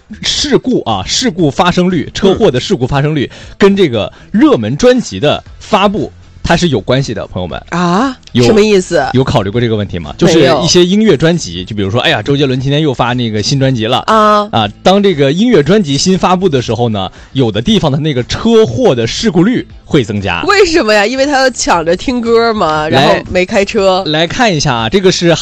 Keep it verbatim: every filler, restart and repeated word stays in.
事故啊，事故发生率，车祸的事故发生率、嗯、跟这个热门专辑的发布它是有关系的，朋友们啊，什么意思？ 有考虑过这个问题吗？就是一些音乐专辑，就比如说，哎呀，周杰伦今天又发那个新专辑了啊啊！当这个音乐专辑新发布的时候呢，有的地方的那个车祸的事故率会增加。 为什么呀？因为他要抢着听歌嘛，然后没开车。 来看一下啊，这个是